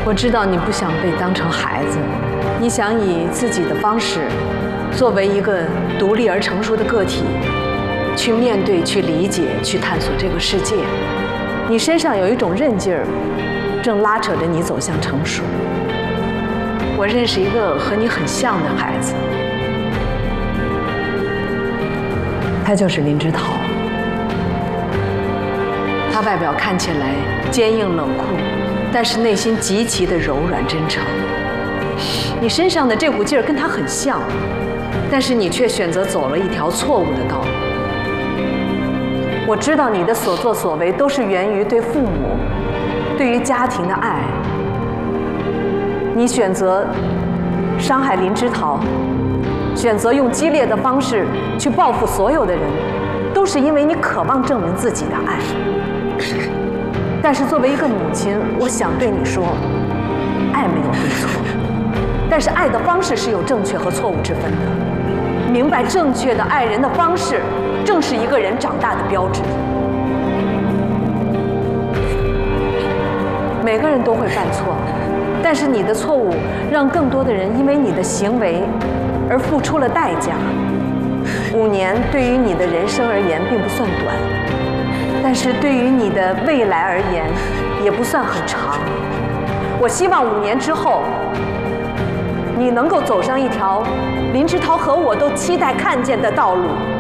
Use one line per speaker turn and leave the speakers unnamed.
我知道你不想被当成孩子，你想以自己的方式，作为一个独立而成熟的个体，去面对、去理解、去探索这个世界。你身上有一种韧劲儿，正拉扯着你走向成熟。我认识一个和你很像的孩子，他就是林之涛。他外表看起来坚硬冷酷，但是内心极其的柔软真诚。你身上的这股劲儿跟他很像，但是你却选择走了一条错误的道路。我知道你的所作所为都是源于对父母、对于家庭的爱。你选择伤害林之涛，选择用激烈的方式去报复所有的人，都是因为你渴望证明自己的爱。但是作为一个母亲，我想对你说，爱没有对错，但是爱的方式是有正确和错误之分的。明白正确的爱人的方式，正是一个人长大的标志。每个人都会犯错，但是你的错误让更多的人因为你的行为而付出了代价。5年对于你的人生而言并不算短，但是对于你的未来而言也不算很长。我希望5年之后，你能够走上一条林之涛和我都期待看见的道路。